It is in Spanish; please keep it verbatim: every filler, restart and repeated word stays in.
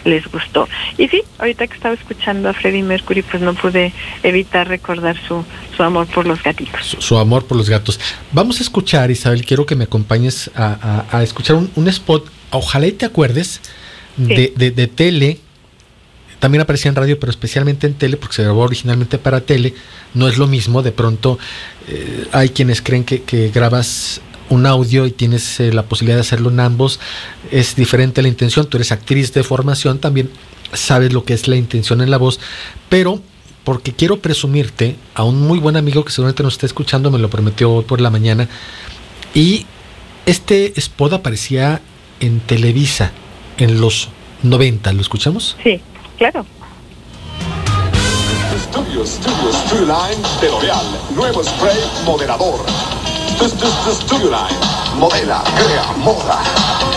les gustó. Y sí, ahorita que estaba escuchando a Freddie Mercury, pues no pude evitar recordar su, su amor por los gatitos. Su, su amor por los gatos. Vamos a escuchar, Isabel, quiero que me acompañes a, a, a escuchar un, un spot, ojalá y te acuerdes, sí. de, de, de tele. También aparecía en radio, pero especialmente en tele, porque se grabó originalmente para tele. No es lo mismo, de pronto eh, hay quienes creen que, que grabas un audio y tienes eh, la posibilidad de hacerlo en ambos. Es diferente la intención, tú eres actriz de formación, también sabes lo que es la intención en la voz, pero porque quiero presumirte a un muy buen amigo que seguramente nos está escuchando, me lo prometió hoy por la mañana, y este spot aparecía en Televisa en los noventa, ¿lo escuchamos? Sí. Claro. Studio, Studio, Studio Line de L'Oreal. Nuevo spray moderador. Studio Line. Modela, crea, moda.